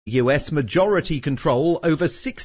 U.S. majority control over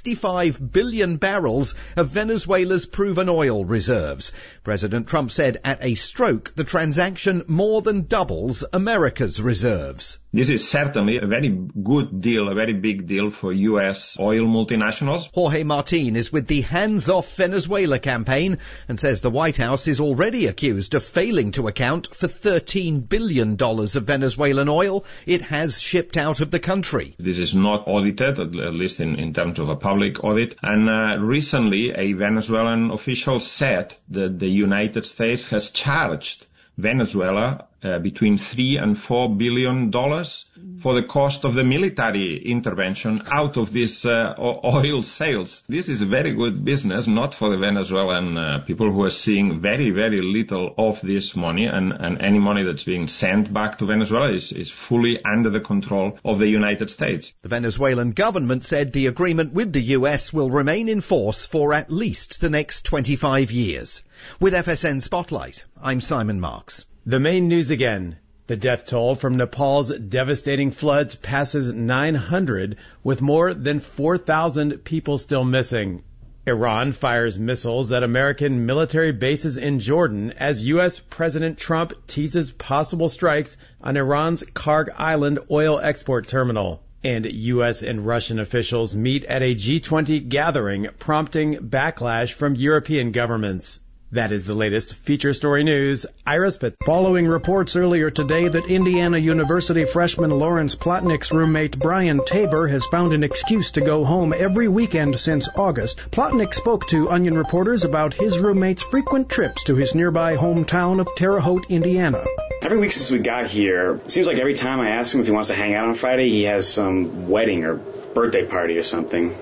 65 billion barrels of Venezuela's proven oil reserves. President Trump said at a stroke the transaction more than doubles America's reserves. This is certainly a very good deal, a very big deal for U.S. oil multinationals. Jorge Martin is with the Hands Off Venezuela campaign and says the White House is already accused of failing to account for $13 billion of Venezuelan oil it has shipped out of the country. This is not audited, at least in terms of a public audit. And recently, a Venezuelan official said that the United States has charged Venezuela between $3 and $4 billion for the cost of the military intervention out of this oil sales. This is very good business, not for the Venezuelan people who are seeing very, very little of this money, and any money that's being sent back to Venezuela is fully under the control of the United States. The Venezuelan government said the agreement with the US will remain in force for at least the next 25 years. With FSN Spotlight, I'm Simon Marks. The main news again. The death toll from Nepal's devastating floods passes 900, with more than 4,000 people still missing. Iran fires missiles at American military bases in Jordan as U.S. President Trump teases possible strikes on Iran's Karg Island oil export terminal. And U.S. and Russian officials meet at a G20 gathering, prompting backlash from European governments. That is the latest feature story news. Ira Spitz. Following reports earlier today that Indiana University freshman Lawrence Plotnick's roommate Brian Tabor has found an excuse to go home every weekend since August, Plotnick spoke to Onion reporters about his roommate's frequent trips to his nearby hometown of Terre Haute, Indiana. Every week since we got here, it seems like every time I ask him if he wants to hang out on Friday, he has some wedding or birthday party or something.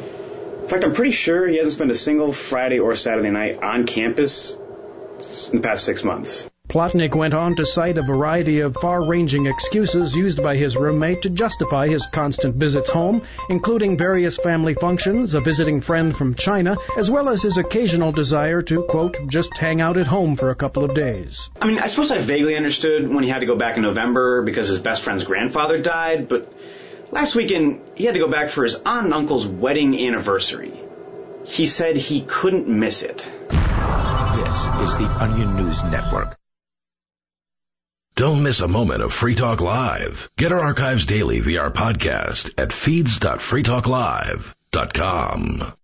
In fact, I'm pretty sure he hasn't spent a single Friday or Saturday night on campus in the past 6 months. Plotnick went on to cite a variety of far-ranging excuses used by his roommate to justify his constant visits home, including various family functions, a visiting friend from China, as well as his occasional desire to, quote, just hang out at home for a couple of days. I mean, I suppose I vaguely understood when he had to go back in November because his best friend's grandfather died, but last weekend he had to go back for his aunt and uncle's wedding anniversary. He said he couldn't miss it. This is the Onion News Network. Don't miss a moment of Free Talk Live. Get our archives daily via our podcast at feeds.freetalklive.com.